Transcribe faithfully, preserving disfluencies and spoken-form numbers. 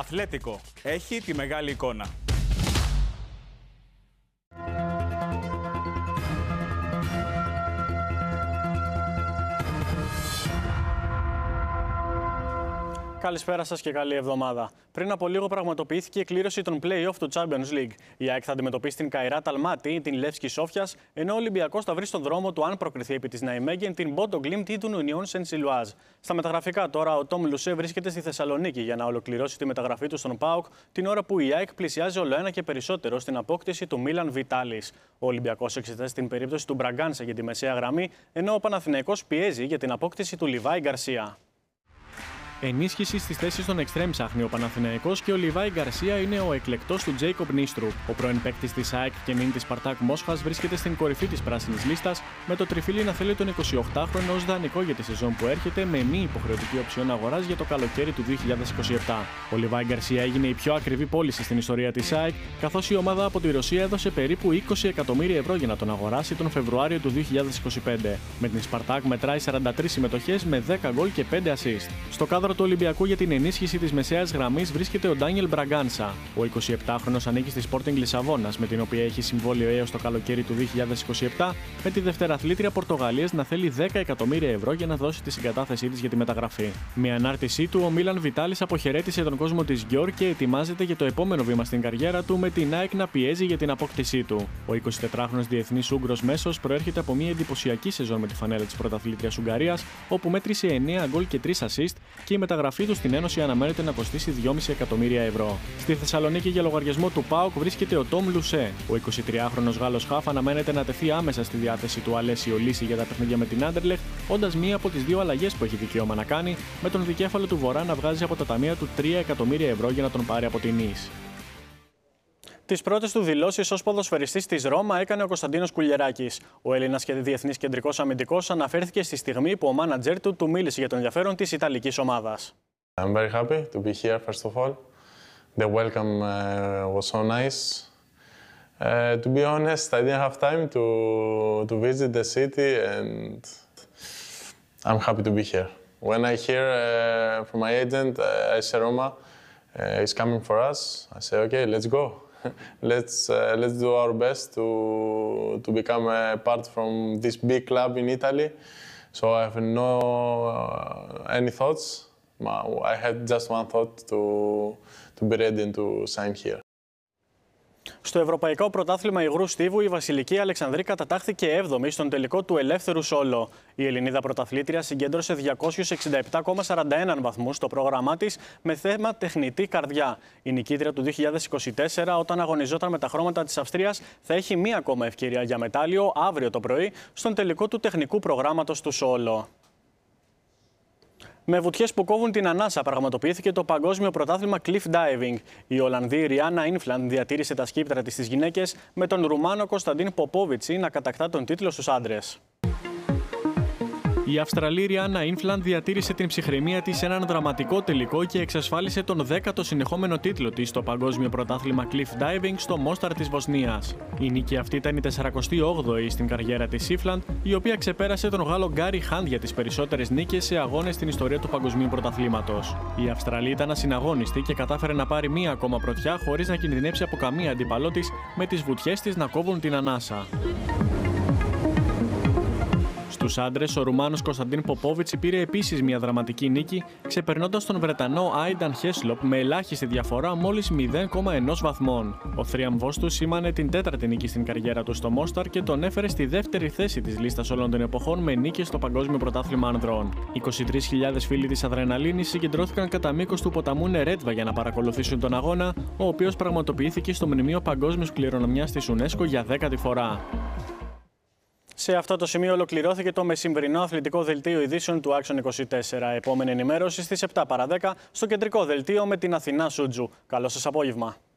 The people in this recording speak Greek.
Αθλέτικο. Έχει τη μεγάλη εικόνα. Καλησπέρα σας και καλή εβδομάδα. Πριν από λίγο πραγματοποιήθηκε η κλήρωση των play-off του Champions League. Η ΑΕΚ θα αντιμετωπίσει την Καϊράτ Αλμάτι ή την Λεύσκη Σόφιας, ενώ ο Ολυμπιακός θα βρει στον δρόμο του, αν προκριθεί επί της Ναϊμέγεν, την Μπόντο Γκλίμπτ ή την Ουνιόν Σεν Σιλουάζ. Στα μεταγραφικά τώρα, ο Τόμ Λουσέ βρίσκεται στη Θεσσαλονίκη για να ολοκληρώσει τη μεταγραφή του στον ΠΑΟΚ, την ώρα που η ΑΕΚ πλησιάζει ολοένα και περισσότερο στην απόκτηση του Μίλαν Βιτάλης. Ο Ολυμπιακός εξετάζει την περίπτωση του Μπραγκάνσα για τη μεσαία γραμμή, ενώ ο Παναθηναϊκός πιέζει για την απόκτηση του Λιβάη Γκαρσία. Ενίσχυση στις θέσεις των εξτρέμ ψάχνει ο Παναθηναϊκός και ο Λιβάη Γκαρσία είναι ο εκλεκτός του Τζέικοπ Νίστρουπ. Ο πρώην παίκτης της ΑΕΚ και νυν της Σπαρτάκ Μόσχας βρίσκεται στην κορυφή της πράσινης λίστας, με το τριφύλι να θέλει τον εικοσιοκτάχρονο ως δανεικό για τη σεζόν που έρχεται, με μη υποχρεωτική οψιόν αγοράς για το καλοκαίρι του δύο χιλιάδες είκοσι επτά. Ο Λιβάη Γκαρσία έγινε η πιο ακριβή πώληση στην ιστορία της ΑΕΚ, καθώς η ομάδα από τη Ρωσία έδωσε περίπου είκοσι εκατομμύρια ευρώ για να τον αγοράσει τον Φεβρουάριο του δύο χιλιάδες είκοσι πέντε. Με την Σπαρτάκ μετράει σαράντα τρεις συμμετοχές με δέκα γκολ και πέντε ασίστ. Στο κάδρο του Ολυμπιακού για την ενίσχυση της μεσαίας γραμμής βρίσκεται ο Ντάνιελ Μπραγκάνσα. Ο εικοσιεπτάχρονος ανήκει στη Sporting Λισαβόνας, με την οποία έχει συμβόλαιο έως το καλοκαίρι του δύο χιλιάδες είκοσι επτά, με τη δευτεραθλήτρια Πορτογαλίας να θέλει δέκα εκατομμύρια ευρώ για να δώσει τη συγκατάθεσή της για τη μεταγραφή. Με ανάρτησή του, ο Μίλαν Βιτάλης αποχαιρέτησε τον κόσμο της Γιόρ και ετοιμάζεται για το επόμενο βήμα στην καριέρα του, με την ΑΕΚ να πιέζει για την απόκτησή του. Ο εικοσιτετράχρονος διεθνής Ούγγρος μέσος προέρχεται από μια εντυπωσιακή σεζόν με τη φανέλα της πρωταθλήτριας Ουγγαρίας, όπου μέτρησε εννέα γκολ και τρία ασίστ και η μεταγραφή του στην Ένωση αναμένεται να κοστίσει δυόμισι εκατομμύρια ευρώ. Στη Θεσσαλονίκη για λογαριασμό του ΠΑΟΚ βρίσκεται ο Τόμ Λουσέ. Ο εικοσιτριάχρονος Γάλλος χαφ αναμένεται να τεθεί άμεσα στη διάθεση του Αλέσιο Λύση για τα παιχνίδια με την Άντερλεχτ, όντας μία από τις δύο αλλαγές που έχει δικαίωμα να κάνει, με τον δικέφαλο του Βορρά να βγάζει από τα ταμεία του τρία εκατομμύρια ευρώ για να τον πάρει από την Νις. Τις πρώτες του δηλώσεις ως ποδοσφαιριστής της Ρώμα έκανε ο Κωνσταντίνος Κουλιεράκης. Ο Έλληνας και διεθνής κεντρικός αμυντικός αναφέρθηκε στη στιγμή που ο μάνατζερ του του μίλησε για τον ενδιαφέρον της Ιταλικής ομάδας. I'm very happy to be here, first of all. The welcome uh, was so nice. Uh, to be honest, I didn't have time to, to visit the city, and I'm happy to be here. When I hear uh, from my agent, uh, I say Roma uh, is coming for us. I say, okay, let's go. let's, uh, let's do our best to, to become a part from this big club in Italy. So I have no uh, any thoughts. I had just one thought to, to be ready and to sign here. Στο Ευρωπαϊκό Πρωτάθλημα Υγρού Στίβου, η Βασιλική Αλεξανδρή κατατάχθηκε έβδομη στον τελικό του ελεύθερου σόλο. Η Ελληνίδα πρωταθλήτρια συγκέντρωσε διακόσιους εξήντα επτά κόμμα σαράντα ένα βαθμούς στο πρόγραμμά της, με θέμα τεχνητή καρδιά. Η νικήτρια του δύο χιλιάδες είκοσι τέσσερα, όταν αγωνιζόταν με τα χρώματα της Αυστρίας, θα έχει μία ακόμα ευκαιρία για μετάλλιο αύριο το πρωί στον τελικό του τεχνικού προγράμματος του σόλο. Με βουτιές που κόβουν την ανάσα πραγματοποιήθηκε το Παγκόσμιο Πρωτάθλημα Cliff Diving. Η Ολλανδή Ριάννα Ίνφλαντ διατήρησε τα σκύπτρα της στις γυναίκες, με τον Ρουμάνο Κωνσταντίν Ποπόβιτσι να κατακτά τον τίτλο στους άντρες. Η Αυστραλή Ριάννα Ίνφλαντ διατήρησε την ψυχραιμία της σε έναν δραματικό τελικό και εξασφάλισε τον δέκατο συνεχόμενο τίτλο της στο Παγκόσμιο Πρωτάθλημα Cliff Diving στο Μόσταρ της Βοσνίας. Η νίκη αυτή ήταν η σαρακοστή όγδοη στην καριέρα της Ίνφλαντ, η οποία ξεπέρασε τον Γάλλο Γκάρι Χαντ για τις περισσότερες νίκες σε αγώνες στην ιστορία του Παγκοσμίου Πρωταθλήματος. Η Αυστραλή ήταν ασυναγώνιστη και κατάφερε να πάρει μία ακόμα πρωτιά χωρίς να κινδυνεύσει από καμία αντίπαλό της, με τις βουτιές της να κόβουν την ανάσα. Στους άντρες, ο Ρουμάνος Κωνσταντίν Ποπόβιτσι πήρε επίσης μια δραματική νίκη, ξεπερνώντας τον Βρετανό Άινταν Χέσλοπ με ελάχιστη διαφορά μόλις μηδέν κόμμα ένα βαθμών. Ο θρίαμβός του σήμανε την τέταρτη νίκη στην καριέρα του στο Μόσταρ και τον έφερε στη δεύτερη θέση της λίστας όλων των εποχών με νίκες στο Παγκόσμιο Πρωτάθλημα Ανδρών. είκοσι τρεις χιλιάδες φίλοι της Αδρεναλίνης συγκεντρώθηκαν κατά μήκος του ποταμού Νερέτβα για να παρακολουθήσουν τον αγώνα, ο οποίος πραγματοποιήθηκε στο Μνημείο Παγκόσμιας Κληρονομιάς της UNESCO για δέκατη φορά. Σε αυτό το σημείο ολοκληρώθηκε το μεσημβρινό αθλητικό δελτίο ειδήσεων του Άξον είκοσι τέσσερα. Επόμενη ενημέρωση στις επτά παρά δέκα στο κεντρικό δελτίο με την Αθηνά Σούτζου. Καλό σας απόγευμα.